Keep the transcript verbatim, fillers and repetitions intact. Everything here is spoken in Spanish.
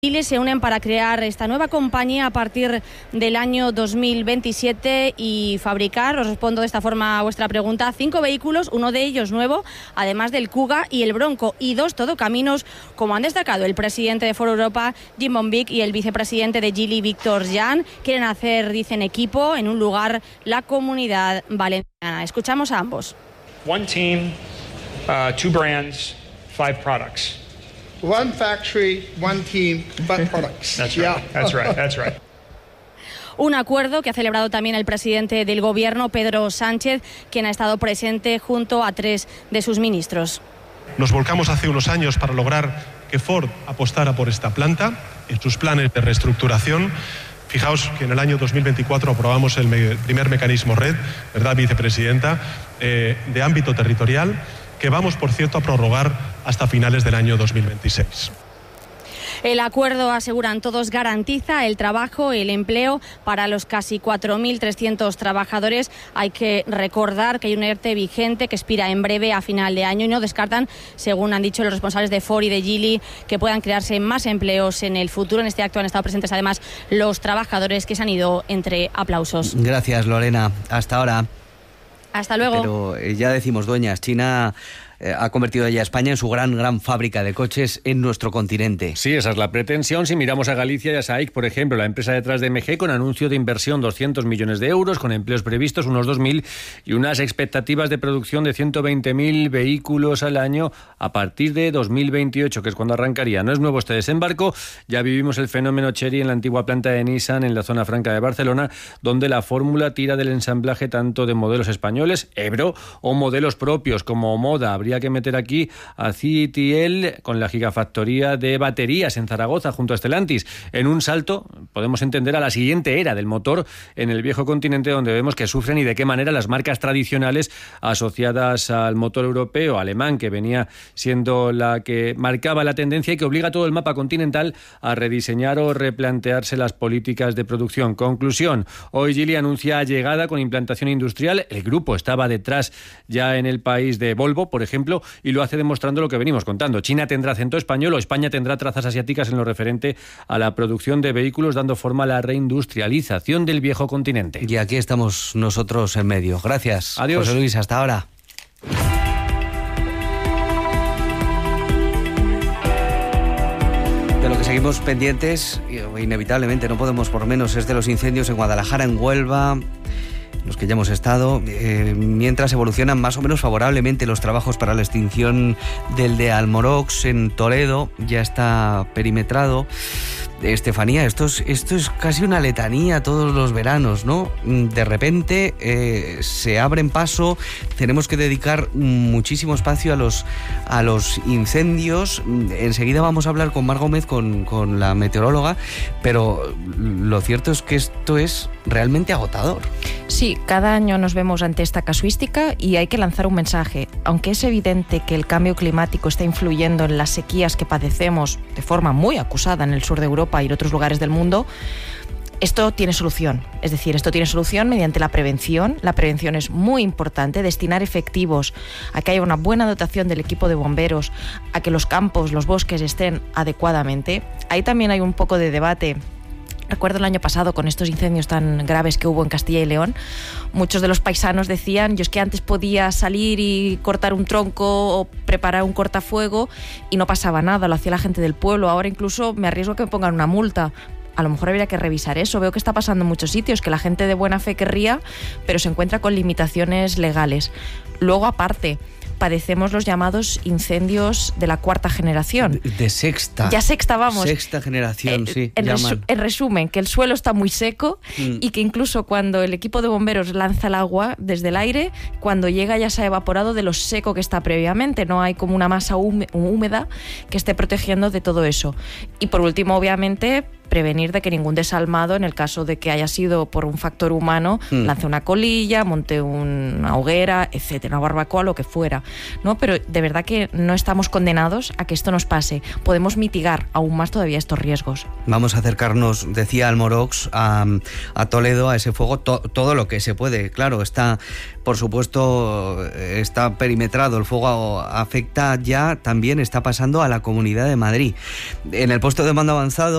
Chile se unen para crear esta nueva compañía a partir del año dos mil veintisiete y fabricar, os respondo de esta forma a vuestra pregunta, cinco vehículos, uno de ellos nuevo, además del Kuga y el Bronco, y dos todocaminos, como han destacado el presidente de Ford Europa, Jim Bonvik, y el vicepresidente de Geely, Víctor Jan. Quieren hacer, dicen, equipo en un lugar, la Comunidad Valenciana. Escuchamos a ambos. One team, uh, two brands, five products. One factory, one team, but products. That's right. Yeah. That's right. That's right. Un acuerdo que ha celebrado también el presidente del Gobierno, Pedro Sánchez, quien ha estado presente junto a tres de sus ministros. Nos volcamos hace unos años para lograr que Ford apostara por esta planta en sus planes de reestructuración. Fijaos que en el año dos mil veinticuatro aprobamos el me- primer mecanismo RED, ¿verdad, vicepresidenta?, eh, de ámbito territorial, que vamos, por cierto, a prorrogar hasta finales del año dos mil veintiséis. El acuerdo, aseguran todos, garantiza el trabajo, el empleo para los casi cuatro mil trescientos trabajadores. Hay que recordar que hay un ERTE vigente que expira en breve a final de año y no descartan, según han dicho los responsables de Ford y de Geely, que puedan crearse más empleos en el futuro. En este acto han estado presentes además los trabajadores, que se han ido entre aplausos. Gracias, Lorena. Hasta ahora. Hasta luego. Pero eh, ya decimos, dueñas, China eh, ha convertido ya a España en su gran, gran fábrica de coches en nuestro continente. Sí, esa es la pretensión. Si miramos a Galicia y a SAIC, por ejemplo, la empresa detrás de M G, con anuncio de inversión doscientos millones de euros, con empleos previstos unos dos mil y unas expectativas de producción de ciento veinte mil vehículos al año a partir de dos mil veintiocho, que es cuando arrancaría. No es nuevo este desembarco, ya vivimos el fenómeno Chery en la antigua planta de Nissan en la zona franca de Barcelona, donde la fórmula tira del ensamblaje tanto de modelos españoles, Ebro, o modelos propios como Moda. Habría que meter aquí a C T L con la gigafactoría de baterías en Zaragoza junto a Stellantis. En un salto podemos entender a la siguiente era del motor en el viejo continente, donde vemos que sufren y de qué manera las marcas tradicionales asociadas al motor europeo, alemán, que venía siendo la que marcaba la tendencia y que obliga a todo el mapa continental a rediseñar o replantearse las políticas de producción. Conclusión, hoy Geely anuncia llegada con implantación industrial. El grupo estaba detrás ya en el país de Volvo, por ejemplo, y lo hace demostrando lo que venimos contando. China tendrá acento español o España tendrá trazas asiáticas en lo referente a la producción de vehículos, dando forma a la reindustrialización del viejo continente. Y aquí estamos nosotros en medio. Gracias. Adiós. José Luis, hasta ahora. De lo que seguimos pendientes, inevitablemente, no podemos por menos, es de los incendios en Guadalajara, en Huelva, los que ya hemos estado, eh, mientras evolucionan más o menos favorablemente los trabajos para la extinción del de Almorox en Toledo. Ya está perimetrado. Estefanía, esto es, esto es casi una letanía todos los veranos, ¿no? De repente eh, se abren paso, tenemos que dedicar muchísimo espacio a los, a los incendios. Enseguida vamos a hablar con Mar Gómez, con, con la meteoróloga, pero lo cierto es que esto es realmente agotador. Sí, cada año nos vemos ante esta casuística y hay que lanzar un mensaje. Aunque es evidente que el cambio climático está influyendo en las sequías que padecemos de forma muy acusada en el sur de Europa y en otros lugares del mundo, esto tiene solución. Es decir, esto tiene solución mediante la prevención. La prevención es muy importante, destinar efectivos a que haya una buena dotación del equipo de bomberos, a que los campos, los bosques estén adecuadamente. Ahí también hay un poco de debate. Recuerdo el año pasado, con estos incendios tan graves que hubo en Castilla y León, muchos de los paisanos decían: yo es que antes podía salir y cortar un tronco o preparar un cortafuego y no pasaba nada, lo hacía la gente del pueblo. Ahora incluso me arriesgo a que me pongan una multa. A lo mejor habría que revisar eso. Veo que está pasando en muchos sitios, que la gente de buena fe querría, pero se encuentra con limitaciones legales. Luego, aparte, padecemos los llamados incendios de la cuarta generación. De, de sexta. Ya sexta, vamos. Sexta generación, eh, sí. En, llaman. resu- en resumen, que el suelo está muy seco mm. y que incluso cuando el equipo de bomberos lanza el agua desde el aire, cuando llega ya se ha evaporado de lo seco que está previamente. No hay como una masa húmeda que esté protegiendo de todo eso. Y por último, obviamente, prevenir de que ningún desalmado, en el caso de que haya sido por un factor humano, mm. lance una colilla, monte una hoguera, etcétera, una barbacoa, lo que fuera, ¿no? Pero de verdad que no estamos condenados a que esto nos pase. Podemos mitigar aún más todavía estos riesgos. Vamos a acercarnos, decía Almorox, a, a Toledo, a ese fuego, to, todo lo que se puede. Claro, está, por supuesto, está perimetrado. El fuego afecta ya, también está pasando a la Comunidad de Madrid. En el puesto de mando avanzado